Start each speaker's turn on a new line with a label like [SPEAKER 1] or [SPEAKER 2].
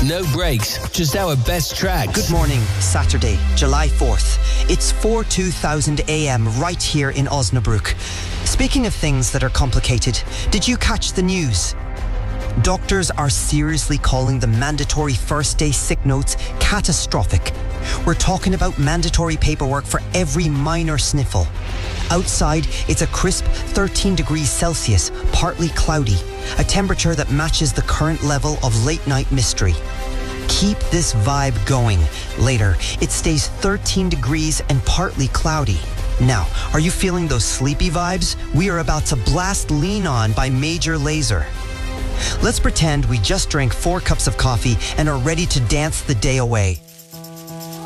[SPEAKER 1] No breaks, just our best tracks.
[SPEAKER 2] Good morning, Saturday, July 4th. It's 4:2000 a.m. right here in Osnabrück. Speaking of things that are complicated, did you catch the news? Doctors are seriously calling the mandatory first day sick notes catastrophic. We're talking about mandatory paperwork for every minor sniffle. Outside, it's a crisp 13 degrees Celsius, partly cloudy, a temperature that matches the current level of late night mystery. Keep this vibe going. Later, it stays 13 degrees and partly cloudy. Now, are you feeling those sleepy vibes? We are about to blast Lean On by Major Lazer. Let's pretend we just drank 4 cups of coffee and are ready to dance the day away.